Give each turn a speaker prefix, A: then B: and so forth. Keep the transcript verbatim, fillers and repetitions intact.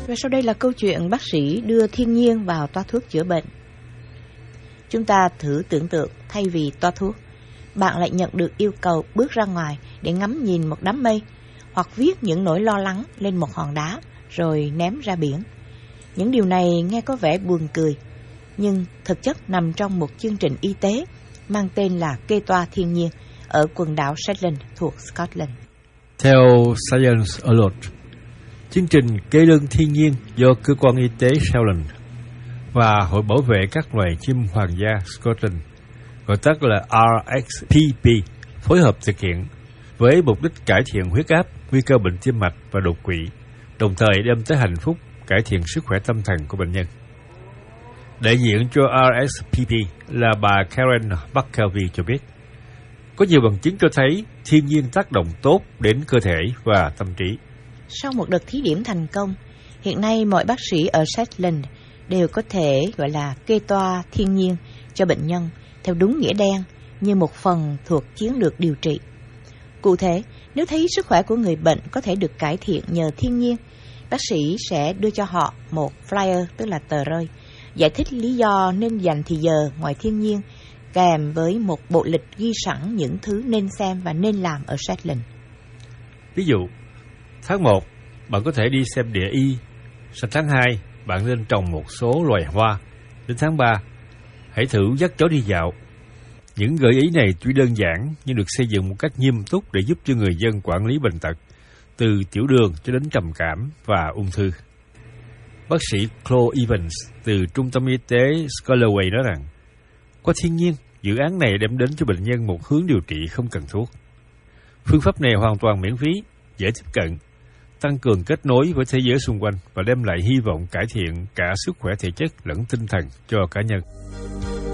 A: Và sau đây là câu chuyện bác sĩ đưa thiên nhiên vào toa thuốc chữa bệnh. Chúng ta thử tưởng tượng, thay vì toa thuốc, bạn lại nhận được yêu cầu bước ra ngoài để ngắm nhìn một đám mây, hoặc viết những nỗi lo lắng lên một hòn đá rồi ném ra biển. Những điều này nghe có vẻ buồn cười, nhưng thực chất nằm trong một chương trình y tế mang tên là kê toa thiên nhiên ở quần đảo Shetland thuộc Scotland.
B: Theo Science Alert, chương trình kê đơn thiên nhiên do cơ quan y tế Shetland và Hội bảo vệ các loài chim hoàng gia Scotland, gọi tắt là R S P P, phối hợp thực hiện với mục đích cải thiện huyết áp, nguy cơ bệnh tim mạch và đột quỵ, đồng thời đem tới hạnh phúc, cải thiện sức khỏe tâm thần của bệnh nhân. Đại diện cho R S P P là bà Karen McKelvey cho biết, có nhiều bằng chứng cho thấy thiên nhiên tác động tốt đến cơ thể và tâm trí.
A: Sau một đợt thí điểm thành công, hiện nay mọi bác sĩ ở Shetland đều có thể gọi là kê toa thiên nhiên cho bệnh nhân theo đúng nghĩa đen, như một phần thuộc chiến lược điều trị. Cụ thể, nếu thấy sức khỏe của người bệnh có thể được cải thiện nhờ thiên nhiên, bác sĩ sẽ đưa cho họ một flyer, tức là tờ rơi, giải thích lý do nên dành thì giờ ngoài thiên nhiên, kèm với một bộ lịch ghi sẵn những thứ nên xem và nên làm ở Shetland.
B: Ví dụ, tháng một, bạn có thể đi xem địa y. Sang tháng hai, bạn nên trồng một số loài hoa. Đến tháng ba, hãy thử dắt chó đi dạo. Những gợi ý này tuy đơn giản nhưng được xây dựng một cách nghiêm túc để giúp cho người dân quản lý bệnh tật, từ tiểu đường cho đến trầm cảm và ung thư. Bác sĩ Chloe Evans từ Trung tâm Y tế Scalaway nói rằng, qua thiên nhiên, dự án này đem đến cho bệnh nhân một hướng điều trị không cần thuốc. Phương pháp này hoàn toàn miễn phí, dễ tiếp cận, tăng cường kết nối với thế giới xung quanh và đem lại hy vọng cải thiện cả sức khỏe thể chất lẫn tinh thần cho cá nhân.